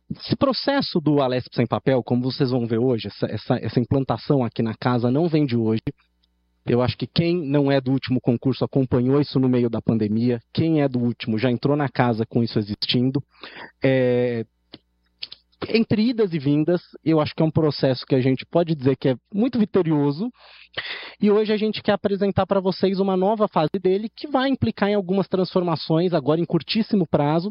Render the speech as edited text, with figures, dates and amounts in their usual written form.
Esse processo do Alesp sem papel, como vocês vão ver hoje, essa implantação aqui na casa não vem de hoje. Eu acho que quem não é do último concurso acompanhou isso no meio da pandemia. Quem é do último já entrou na casa com isso existindo. Entre idas e vindas, eu acho que é um processo que a gente pode dizer que é muito vitorioso. E hoje a gente quer apresentar para vocês uma nova fase dele que vai implicar em algumas transformações agora em curtíssimo prazo,